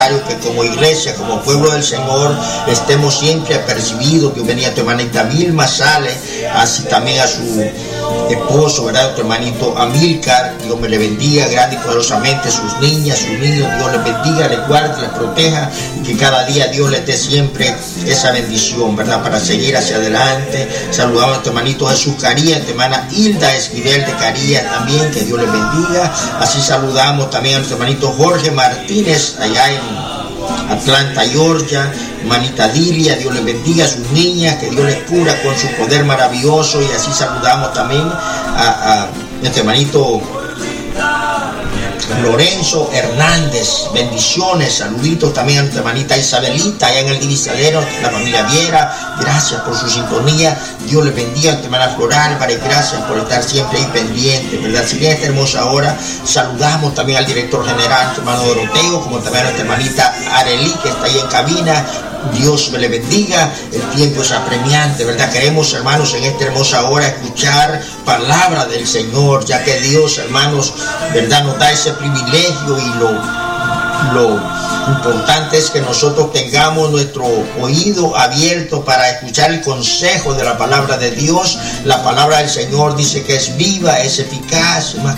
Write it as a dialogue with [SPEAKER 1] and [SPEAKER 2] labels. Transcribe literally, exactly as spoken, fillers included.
[SPEAKER 1] que como iglesia, como pueblo del Señor, estemos siempre apercibidos. Dios bendiga a tu hermanita Vilma Sale, así también a su esposo, ¿verdad? Tu hermanito Amílcar. Dios me le bendiga grande y poderosamente, sus niñas, sus niños, Dios les bendiga, les guarde, les proteja, y que cada día Dios les dé siempre esa bendición, ¿verdad? Para seguir hacia adelante. Saludamos a tu hermanito Jesús Carías, a tu hermana Hilda Esquivel de Carías también, que Dios les bendiga. Así saludamos también a nuestro hermanito Jorge Martínez, allá en Atlanta, Georgia. Hermanita Dilia, Dios les bendiga a sus niñas, que Dios les cura con su poder maravilloso. Y así saludamos también a, a nuestro hermanito Lorenzo Hernández, bendiciones, saluditos también a nuestra hermanita Isabelita, allá en el Divisadero, la familia Viera, gracias por su sintonía, Dios les bendiga a nuestra hermana Flor Álvarez, gracias por estar siempre ahí pendiente, ¿verdad? Si bien esta hermosa hora, saludamos también al director general, nuestro hermano Doroteo, como también a nuestra hermanita Arely, que está ahí en cabina. Dios me le bendiga, el tiempo es apremiante, ¿verdad? Queremos, hermanos, en esta hermosa hora escuchar palabra del Señor, ya que Dios, hermanos, ¿verdad?, nos da ese privilegio, y lo, lo importante es que nosotros tengamos nuestro oído abierto para escuchar el consejo de la palabra de Dios. La palabra del Señor dice que es viva, es eficaz, más